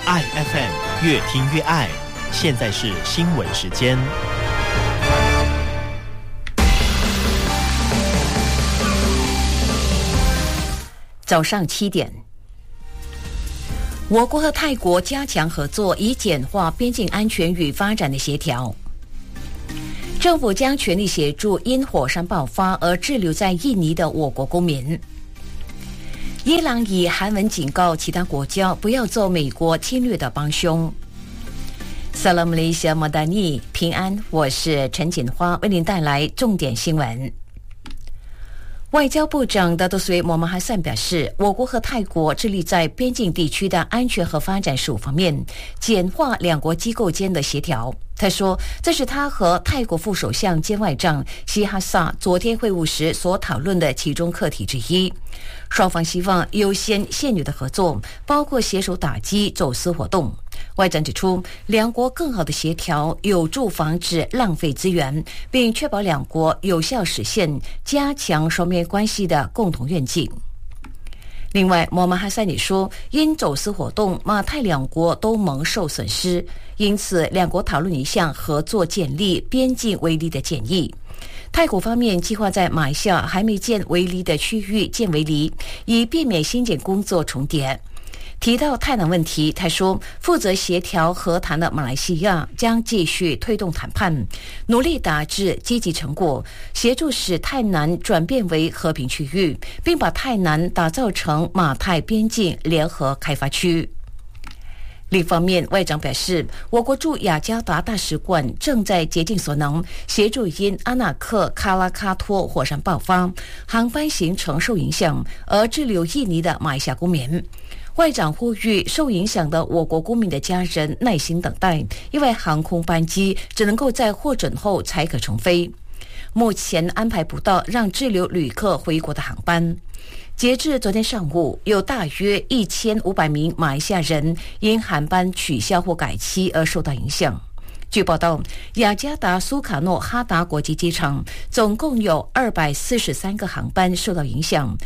爱 FM 越听越爱。现在是新闻时间。 早上7点，我国和泰国加强合作，以简化边境安全与发展的协调。政府将全力协助因火山爆发而滞留在印尼的我国公民。伊朗以韩文警告其他国家不要做美国侵略的帮凶。Salam Malaysia Madani， 平安，我是陈锦花，为您带来重点新闻。外交部长达多斯莫马哈散表示，我国和泰国致力在边境地区的安全和发展事务方面简化两国机构间的协调。他说，这是他和泰国副首相兼外长希哈萨昨天会晤时所讨论的其中课题之一。双方希望优先现有的合作，包括携手打击走私活动。外长指出，两国更好的协调有助防止浪费资源，并确保两国有效实现加强双边关系的共同愿景。另外，莫曼哈萨里说，因走私活动，马泰两国都蒙受损失，因此两国讨论一项合作建立边境围篱的建议。泰国方面计划在马来西亚还没建围篱的区域建围篱，以避免新建工作重叠。提到泰南问题，他说，负责协调和谈的马来西亚将继续推动谈判，努力达至积极成果，协助使泰南转变为和平区域，并把泰南打造成马泰边境联合开发区。另一方面，外长表示，我国驻雅加达大使馆正在竭尽所能协助因阿纳克卡拉卡托火山爆发，航班行程受影响而滞留印尼的马来西亚公民。外长呼吁受影响的我国公民的家人耐心等待，因为航空班机只能够在获准后才可重飞。目前安排不到让滞留旅客回国的航班。截至昨天上午，有大约1500名马来西亚人因航班取消或改期而受到影响。据报道，雅加达苏卡诺哈达国际机场总共有243个航班受到影响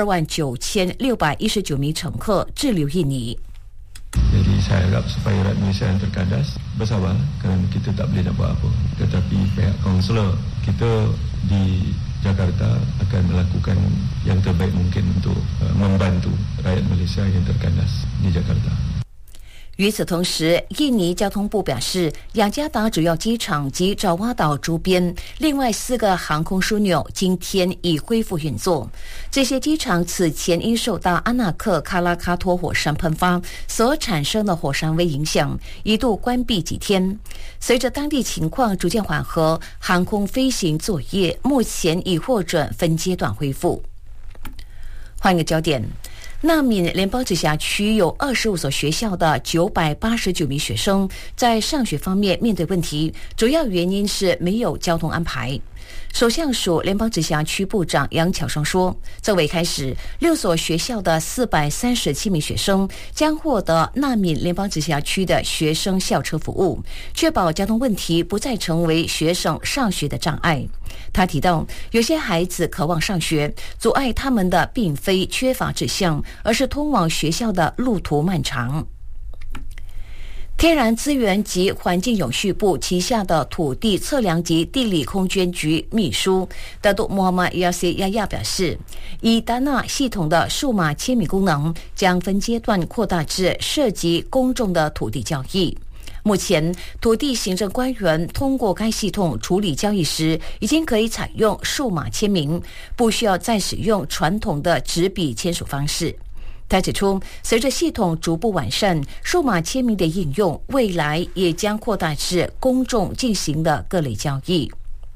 ，29619名乘客滞留印尼。 Jadi saya harap supaya rakyat Malaysia yang terkadas bersabar kerana kita tak boleh nak buat apa. Tetapi pihak kaunselor kita di Jakarta akan melakukan yang terbaik mungkin untuk membantu rakyat Malaysia yang terkadas di Jakarta。 与此同时，印尼交通部表示，雅加达主要机场及爪哇岛周边另外4个航空枢纽今天已恢复运作。这些机场此前因受到阿纳克卡拉卡托火山喷发所产生的火山灰影响，一度关闭几天。随着当地情况逐渐缓和，航空飞行作业目前已获准分阶段恢复。换一个焦点，纳闽联邦直辖区有25所学校的989名学生在上学方面面对问题，主要原因是没有交通安排。首相署联邦直辖区部长杨巧双说，这为开始6所学校的437名学生将获得纳闽联邦直辖区的学生校车服务，确保交通问题不再成为学生上学的障碍。他提到，有些孩子渴望上学，阻碍他们的并非缺乏志向，而是通往学校的路途漫长。天然资源及环境永续部旗下的土地测量及地理空间局秘书达杜穆罕默亚西亚亚表示，以达纳系统的数码签名功能将分阶段扩大至涉及公众的土地交易。目前，土地行政官员通过该系统处理交易时，已经可以采用数码签名，不需要再使用传统的纸笔签署方式。他指出，随着系统逐步完善，数码签名的应用未来也将扩大至公众进行的各类交易。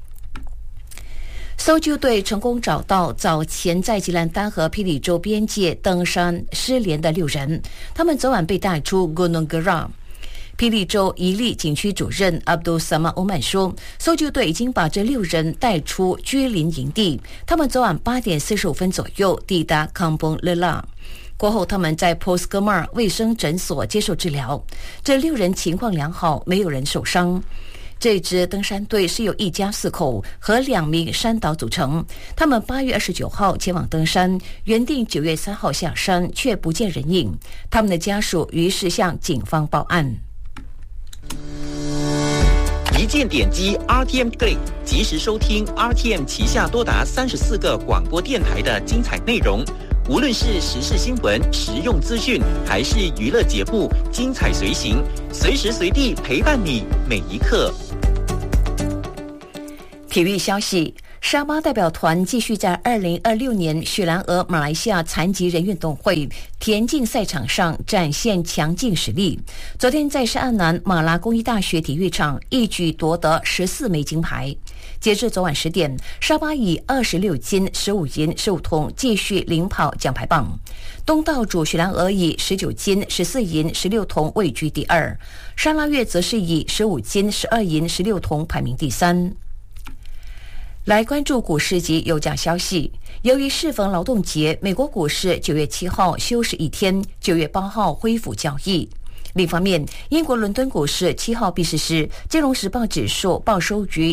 搜救队成功找到早前在吉兰丹和霹雳州边界登山失联的6人，他们昨晚被带出 Gunung Geram。霹雳州伊利景区主任 Abdul Samad Oman 说，搜救队已经把这6人带出居林营地，他们昨晚8点45分左右抵达 Kampung Lela。过后，他们在 Postgemar 卫生诊所接受治疗。这6人情况良好，没有人受伤。 这支登山队是由一家4口和2名山导组成，他们8月29号前往登山，原定9月3号下山，却不见人影。他们的家属于是向警方报案。 一键点击 RTM Play， 及时收听 RTM 旗下多达34个广播电台的精彩内容。无论是时事新闻、实用资讯，还是娱乐节目，精彩随行，随时随地陪伴你每一刻。 体育消息，沙巴代表团继续在2026年雪兰莪马来西亚残疾人运动会田径赛场上展现强劲实力。昨天在沙岸南马拉公益大学体育场一举夺得14枚金牌。截至昨晚10点，沙巴以26金、15银、15铜继续领跑奖牌榜。东道主雪兰莪以19金、14银、16铜位居第2，沙拉越则是以15金、12银、16铜排名第3。来关注股市及油价消息。由于适逢劳动节，美国股市9月7号休市1天，9月8号恢复交易。另一方面，英国伦敦股市7号闭市时，金融时报指数报收于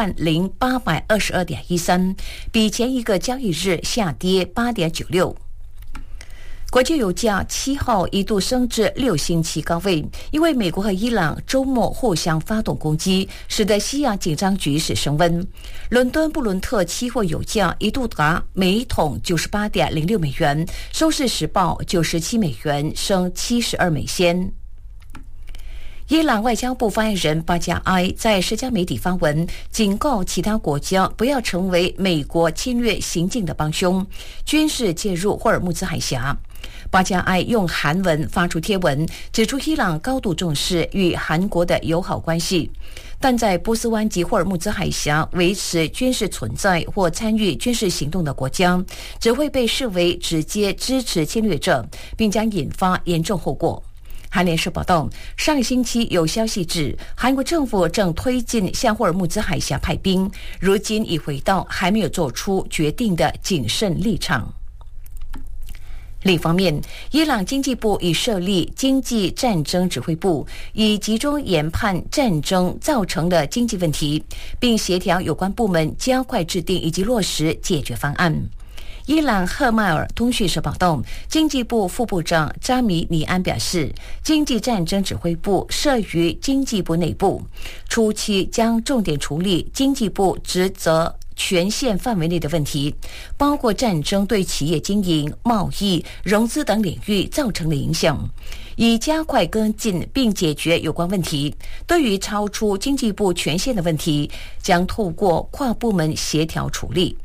10822.13，比前一个交易日下跌8.96。国际油价7号一度升至6星期高位，因为美国和伊朗周末互相发动攻击，使得西亚紧张局势升温。伦敦布伦特期货油价一度达每桶98.06美元，收市时报97美元，升72美仙。伊朗外交部发言人巴加埃在社交媒体发文，警告其他国家不要成为美国侵略行径的帮凶，军事介入霍尔木兹海峡。巴加埃用韩文发出贴文，指出伊朗高度重视与韩国的友好关系，但在波斯湾及霍尔木兹海峡维持军事存在或参与军事行动的国家，只会被视为直接支持侵略者，并将引发严重后果。韩联社报道，上个星期有消息指，韩国政府正推进向霍尔木兹海峡派兵，如今已回到还没有做出决定的谨慎立场。另一方面，伊朗经济部已设立经济战争指挥部，以集中研判战争造成的经济问题，并协调有关部门加快制定以及落实解决方案。伊朗赫迈尔通讯社报道，经济部副部长扎米尼安表示，经济战争指挥部设于经济部内部，初期将重点处理经济部职责权限范围内的问题，包括战争对企业经营、贸易、融资等领域造成的影响，以加快跟进并解决有关问题。对于超出经济部权限的问题，将透过跨部门协调处理。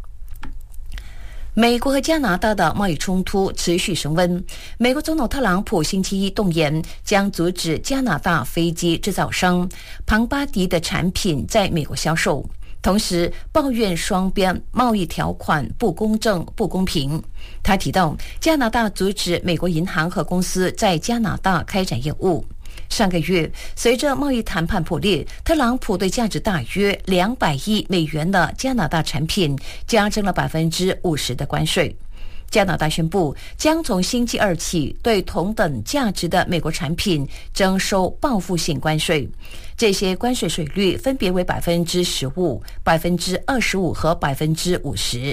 美国和加拿大的贸易冲突持续升温。美国总统特朗普星期一动言，将阻止加拿大飞机制造商庞巴迪的产品在美国销售，同时抱怨双边贸易条款不公正、不公平。他提到，加拿大阻止美国银行和公司在加拿大开展业务。上个月，随着贸易谈判破裂，特朗普对价值大约200亿美元的加拿大产品加征了50%的关税。加拿大宣布将从星期二起对同等价值的美国产品征收报复性关税，这些关税税率分别为15%、25%和50%。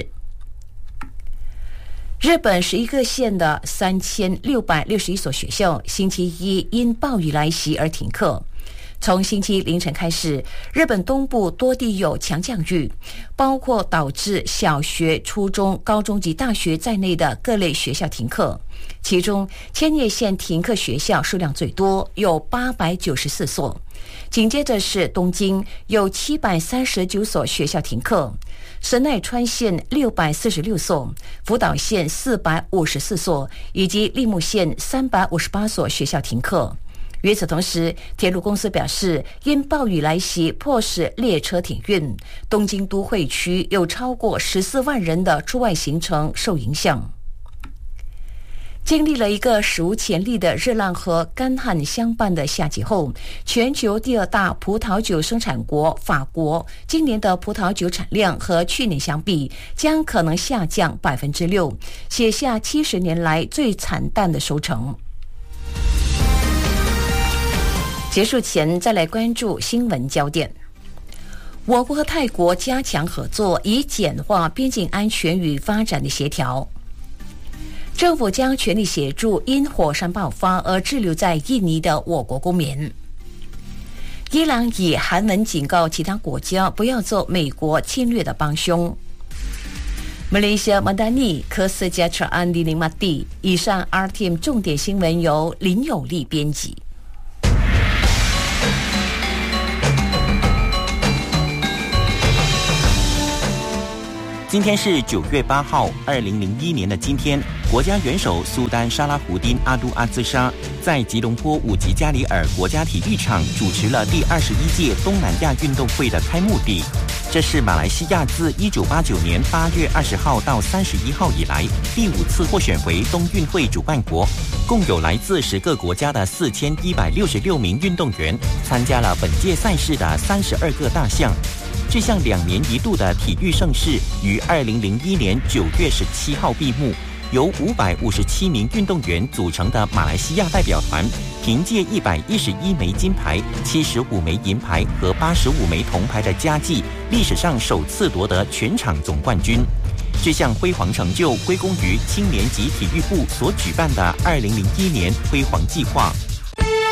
日本11个县的3661所学校星期一因暴雨来袭而停课。从星期凌晨开始，日本东部多地有强降雨，包括导致小学、初中、高中及大学在内的各类学校停课。其中，千叶县停课学校数量最多，有894所。紧接着是东京，有739所学校停课。神奈川县646所，福岛县454所，以及立木县358所学校停课。与此同时，铁路公司表示，因暴雨来袭迫使列车停运，东京都会区有超过14万人的出外行程受影响。经历了一个史无前例的热浪和干旱相伴的夏季后，全球第2大葡萄酒生产国法国今年的葡萄酒产量和去年相比将可能下降6%，写下70年来最惨淡的收成。 结束前再来关注新闻焦点。我国和泰国加强合作，以简化边境安全与发展的协调。政府将全力协助因火山爆发而滞留在印尼的我国公民。伊朗以韩文警告其他国家不要做美国侵略的帮凶。Malaysia Madani Kesejahteraan dinikmati。以上 RTM 重点新闻由林有利编辑。 今天是9月8号，2001年的今天，国家元首苏丹沙拉胡丁阿都阿兹沙在吉隆坡武吉加里尔国家体育场主持了第21届东南亚运动会的开幕礼。这是马来西亚自1989年8月20号到31号以来第5次获选为冬运会主办国，共有来自10个国家的4166名运动员参加了本届赛事的32个大项。这项2年一度的体育盛事于2001年9月17号闭幕，由557名运动员组成的马来西亚代表团，凭借111枚金牌、75枚银牌和85枚铜牌的佳绩，历史上首次夺得全场总冠军。这项辉煌成就归功于青年及体育部所举办的2001年辉煌计划。